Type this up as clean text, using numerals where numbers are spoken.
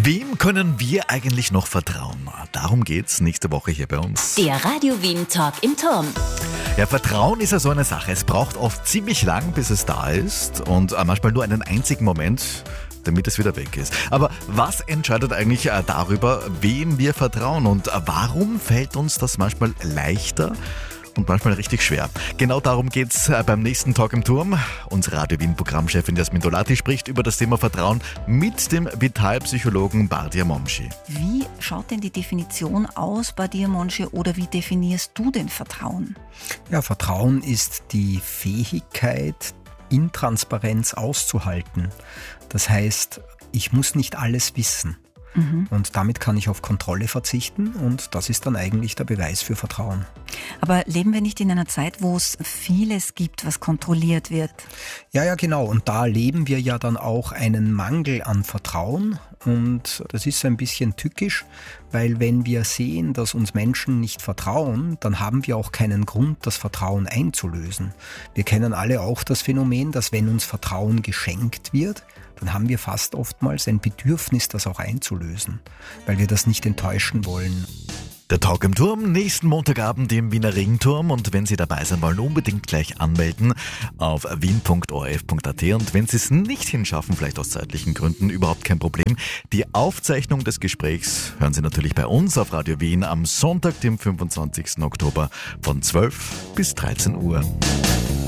Wem können wir eigentlich noch vertrauen? Darum geht's nächste Woche hier bei uns. Der Radio Wien Talk im Turm. Ja, Vertrauen ist ja so eine Sache. Es braucht oft ziemlich lang, bis es da ist und manchmal nur einen einzigen Moment, damit es wieder weg ist. Aber was entscheidet eigentlich darüber, wem wir vertrauen und warum fällt uns das manchmal leichter und manchmal richtig schwer? Genau darum geht's beim nächsten Talk im Turm. Unsere Radio Wien Programmchefin Jasmin Dolati spricht über das Thema Vertrauen mit dem Vitalpsychologen Bardia Momshi. Wie schaut denn die Definition aus, Bardia Momshi, oder wie definierst du denn Vertrauen? Ja, Vertrauen ist die Fähigkeit, Intransparenz auszuhalten. Das heißt, ich muss nicht alles wissen. Und damit kann ich auf Kontrolle verzichten und das ist dann eigentlich der Beweis für Vertrauen. Aber leben wir nicht in einer Zeit, wo es vieles gibt, was kontrolliert wird? Ja, genau. Und da erleben wir ja dann auch einen Mangel an Vertrauen. Und das ist so ein bisschen tückisch, weil wenn wir sehen, dass uns Menschen nicht vertrauen, dann haben wir auch keinen Grund, das Vertrauen einzulösen. Wir kennen alle auch das Phänomen, dass wenn uns Vertrauen geschenkt wird, dann haben wir fast oftmals ein Bedürfnis, das auch einzulösen, weil wir das nicht enttäuschen wollen. Der Talk im Turm, nächsten Montagabend im Wiener Regenturm. Und wenn Sie dabei sein wollen, unbedingt gleich anmelden auf wien.orf.at. Und wenn Sie es nicht hinschaffen, vielleicht aus zeitlichen Gründen, überhaupt kein Problem. Die Aufzeichnung des Gesprächs hören Sie natürlich bei uns auf Radio Wien am Sonntag, dem 25. Oktober von 12 bis 13 Uhr.